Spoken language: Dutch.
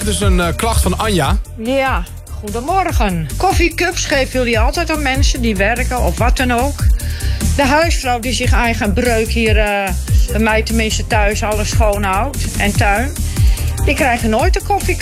Het is een klacht van Anja. Ja, goedemorgen. Koffiecups geven jullie altijd aan mensen die werken of wat dan ook. De huisvrouw die zich eigen breuk hier bij mij tenminste thuis alles schoonhoudt en tuin. Die krijgen nooit een koffiecup.